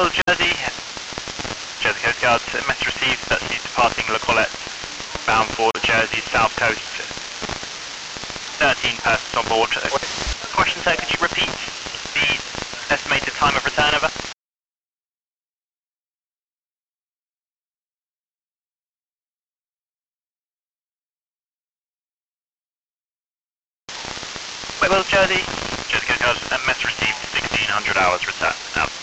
Whitwell, Jersey. Jersey Coast Guard, message received, that's you departing La Collette, bound for Jersey South Coast. 13 persons on board. Question, sir, could you repeat the estimated time of return, over? Whitwell, Jersey. Jersey Coast Guard, message received, 1600 hours return. Out.